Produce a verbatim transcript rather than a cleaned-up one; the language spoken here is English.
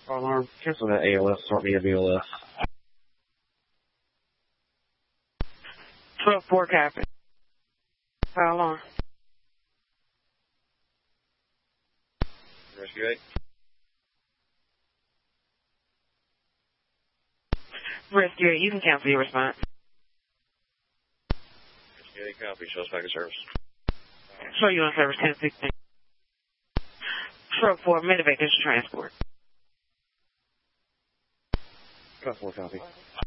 Fire alarm, cancel that A L S, start me a B L S. twelve four copy. Fire alarm. Rescue eight. Rescue eight, you can cancel your response. Rescue eight, copy. Show us back in service. Show you on service ten sixteen. Truck four, medevac, this is transport. Truck four, copy.